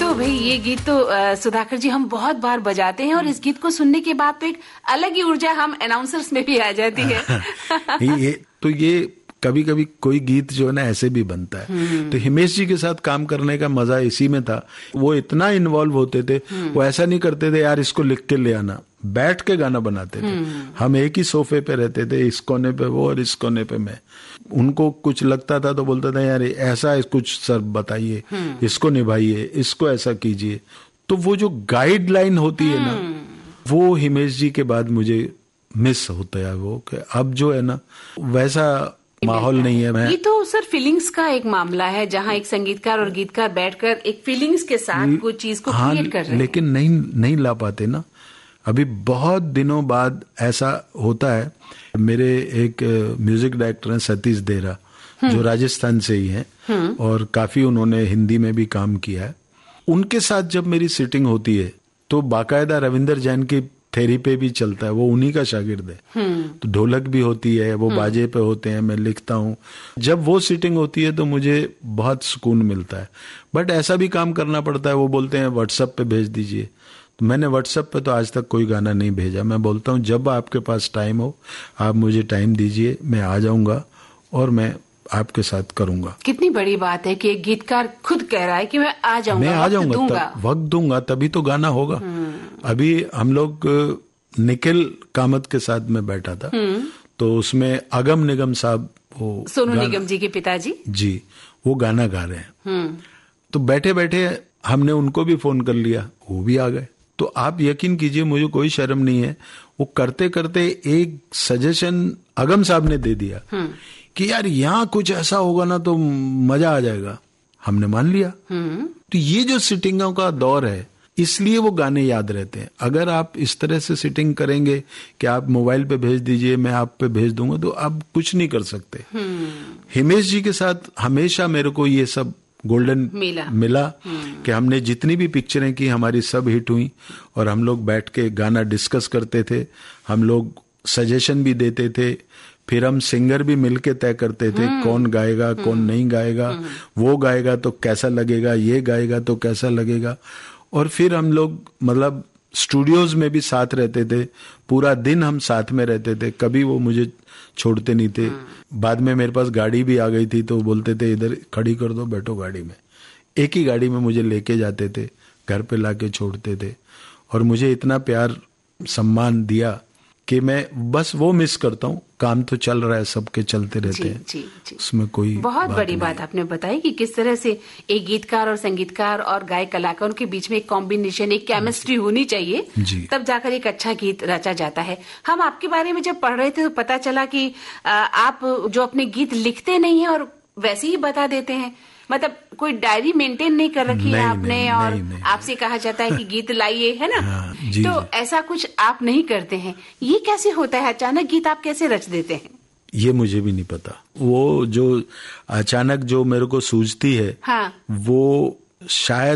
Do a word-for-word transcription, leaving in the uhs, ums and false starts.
तो भाई ये गीत तो आ, सुधाकर जी हम बहुत बार बजाते हैं और इस गीत को सुनने के बाद तो एक अलग ही ऊर्जा हम अनाउंसर्स में भी आ जाती है। ये तो ये कभी कभी कोई गीत जो है ना ऐसे भी बनता है। तो हिमेश जी के साथ काम करने का मजा इसी में था, वो इतना इन्वॉल्व होते थे, वो ऐसा नहीं करते थे यार इसको लिख के ले आना, बैठ के गाना बनाते थे। हम एक ही सोफे पे रहते थे, इस कोने पे वो और इस कोने पे मैं। उनको कुछ लगता था तो बोलता था यार ऐसा कुछ सर बताइए, इसको निभाइए, इसको ऐसा कीजिए। तो वो जो गाइडलाइन होती है ना, वो हिमेश जी के बाद मुझे मिस होता है। वो कि अब जो है ना वैसा माहौल नहीं है। मैं ये तो सर फीलिंग्स का एक मामला है, जहाँ एक संगीतकार और गीतकार बैठकर एक फीलिंग्स के साथ वो चीज को हाँ, क्रिएट कर रहे हैं, लेकिन नहीं नहीं ला पाते ना। अभी बहुत दिनों बाद ऐसा होता है। मेरे एक म्यूजिक डायरेक्टर हैं सतीश देरा, जो राजस्थान से ही हैं और काफी उन्होंने हिंदी में भी काम किया है। उनके साथ जब मेरी सिटिंग होती है तो बाकायदा रविंदर जैन की थेरी पे भी चलता है, वो उन्हीं का शागिर्द है। तो ढोलक भी होती है, वो बाजे पे होते हैं, मैं लिखता हूँ। जब वो सिटिंग होती है तो मुझे बहुत सुकून मिलता है। बट ऐसा भी काम करना पड़ता है, वो बोलते हैं व्हाट्सएप पे भेज दीजिए। तो मैंने व्हाट्सएप पे तो आज तक कोई गाना नहीं भेजा। मैं बोलता हूँ जब आपके पास टाइम हो आप मुझे टाइम दीजिए, मैं आ जाऊंगा और मैं आपके साथ करूंगा। कितनी बड़ी बात है कि एक गीतकार खुद कह रहा है कि मैं आ जाऊंगा, मैं आ जाऊंगा, वक्त दूंगा तभी तो गाना होगा। अभी हम लोग निखिल कामत के साथ में बैठा था, तो उसमें अगम निगम साहब, वो सोनू निगम जी के पिताजी जी, वो गाना गा रहे हैं। तो बैठे बैठे हमने उनको भी फोन कर लिया, वो भी आ गए। तो आप यकीन कीजिए मुझे कोई शर्म नहीं है, वो करते करते एक सजेशन अगम साहब ने दे दिया कि यार यहाँ कुछ ऐसा होगा ना तो मजा आ जाएगा। हमने मान लिया। तो ये जो सिटिंगों का दौर है, इसलिए वो गाने याद रहते हैं। अगर आप इस तरह से सिटिंग करेंगे कि आप मोबाइल पे भेज दीजिए, मैं आप पे भेज दूंगा, तो आप कुछ नहीं कर सकते। हिमेश जी के साथ हमेशा मेरे को ये सब गोल्डन मिला, मिला कि हमने जितनी भी पिक्चरें की हमारी सब हिट हुई और हम लोग बैठ के गाना डिस्कस करते थे, हम लोग सजेशन भी देते थे, फिर हम सिंगर भी मिलके तय करते थे कौन गाएगा कौन नहीं गाएगा, वो गाएगा तो कैसा लगेगा, ये गाएगा तो कैसा लगेगा। और फिर हम लोग मतलब स्टूडियोज में भी साथ रहते थे, पूरा दिन हम साथ में रहते थे, कभी वो मुझे छोड़ते नहीं थे। बाद में मेरे पास गाड़ी भी आ गई थी तो बोलते थे इधर खड़ी कर दो, बैठो गाड़ी में। एक ही गाड़ी में मुझे लेके जाते थे, घर पे लाके छोड़ते थे और मुझे इतना प्यार सम्मान दिया कि मैं बस वो मिस करता हूँ। काम तो चल रहा है, सबके चलते रहते जी, हैं जी, जी। उसमें कोई बहुत बात बड़ी बात आपने बताई कि किस तरह से एक गीतकार और संगीतकार और गायक कलाकारों के बीच में एक कॉम्बिनेशन, एक केमिस्ट्री होनी चाहिए, तब जाकर एक अच्छा गीत रचा जाता है। हम आपके बारे में जब पढ़ रहे थे तो पता चला कि आप जो अपने गीत लिखते नहीं है और वैसे ही बता देते हैं, मतलब कोई डायरी मेंटेन नहीं कर रखी है आपने नहीं, और नहीं, आपसे कहा जाता है कि गीत लाइए, है ना। हाँ, जी, तो जी। ऐसा कुछ आप नहीं करते हैं। ये कैसे होता है, अचानक गीत आप कैसे रच देते हैं? ये मुझे भी नहीं पता। वो जो अचानक जो मेरे को सूझती है, हाँ। वो शायद